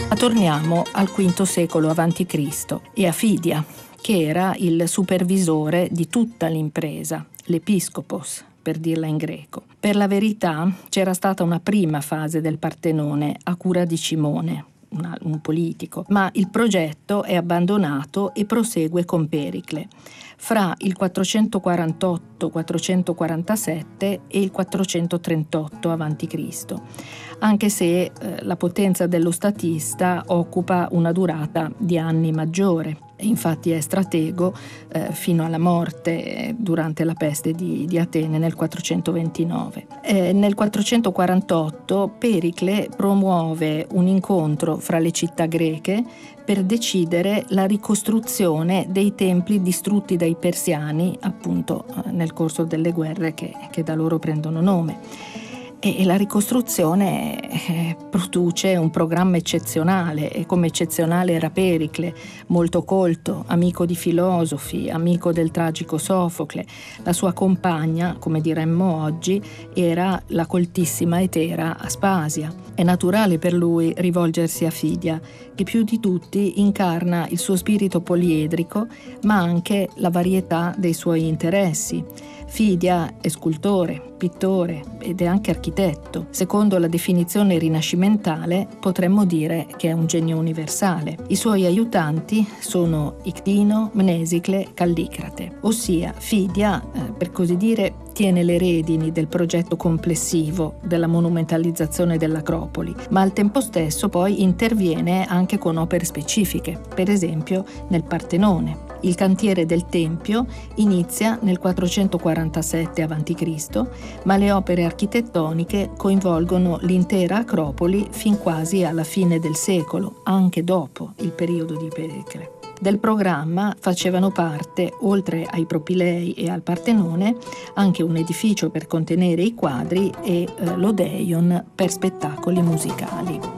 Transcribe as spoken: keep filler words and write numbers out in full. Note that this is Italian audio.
Ma torniamo al quinto secolo avanti Cristo e a Fidia, che era il supervisore di tutta l'impresa, l'episcopos, per dirla in greco. Per la verità c'era stata una prima fase del Partenone a cura di Cimone, una, un politico, ma il progetto è abbandonato e prosegue con Pericle fra il quattrocentoquarantotto quattrocentoquarantasette e il quattrocentotrentotto avanti Cristo, anche se eh, la potenza dello statista occupa una durata di anni maggiore. Infatti è stratego eh, fino alla morte eh, durante la peste di, di Atene nel quattrocentoventinove. Eh, nel quattrocentoquarantotto Pericle promuove un incontro fra le città greche per decidere la ricostruzione dei templi distrutti dai persiani, appunto eh, nel corso delle guerre che, che da loro prendono nome. E la ricostruzione eh, produce un programma eccezionale, e come eccezionale era Pericle, molto colto, amico di filosofi, amico del tragico Sofocle. La sua compagna, come diremmo oggi, era la coltissima Etera Aspasia. È naturale per lui rivolgersi a Fidia, che più di tutti incarna il suo spirito poliedrico, ma anche la varietà dei suoi interessi. Fidia è scultore, pittore ed è anche architetto. Secondo la definizione rinascimentale potremmo dire che è un genio universale. I suoi aiutanti sono Ictino, Mnesicle, Callicrate, ossia Fidia, eh, per così dire, tiene le redini del progetto complessivo della monumentalizzazione dell'Acropoli, ma al tempo stesso poi interviene anche con opere specifiche, per esempio nel Partenone. Il cantiere del Tempio inizia nel quattrocentoquarantasette avanti Cristo, ma le opere architettoniche coinvolgono l'intera Acropoli fin quasi alla fine del secolo, anche dopo il periodo di Pericle. Del programma facevano parte, oltre ai Propilei e al Partenone, anche un edificio per contenere i quadri e eh, l'Odeion per spettacoli musicali.